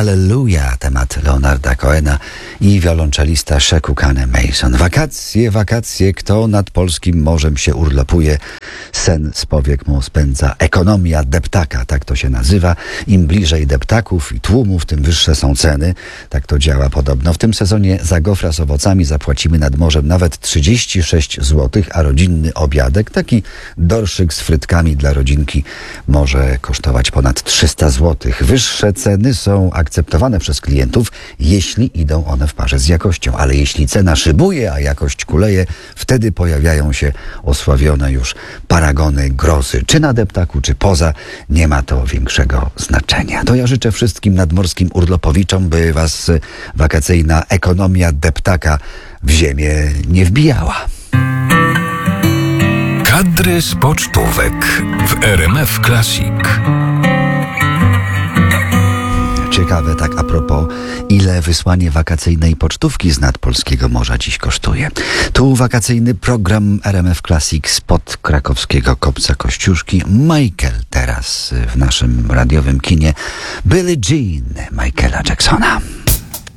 Hallelujah, temat Leonarda Cohena i wiolonczelista Sheku Kane Mason. Wakacje, wakacje, kto nad polskim morzem się urlopuje, sen z powiek mu spędza. Ekonomia deptaka, tak to się nazywa. Im bliżej deptaków i tłumów, tym wyższe są ceny. Tak to działa podobno. W tym sezonie za gofra z owocami zapłacimy nad morzem nawet 36 zł, a rodzinny obiadek, taki dorszyk z frytkami dla rodzinki, może kosztować ponad 300 zł. Wyższe ceny są akceptowane przez klientów, jeśli idą one w parze z jakością. Ale jeśli cena szybuje, a jakość kuleje, wtedy pojawiają się osławione już paragony grozy. Czy na deptaku, czy poza, nie ma to większego znaczenia. To ja życzę wszystkim nadmorskim urlopowiczom, by was wakacyjna ekonomia deptaka w ziemię nie wbijała. Kadry z pocztówek w RMF Classic. Ciekawe, tak a propos, ile wysłanie wakacyjnej pocztówki z nadpolskiego morza dziś kosztuje. Tu wakacyjny program RMF Classic spod krakowskiego Kopca Kościuszki. Michael teraz w naszym radiowym kinie. Billie Jean Michaela Jacksona.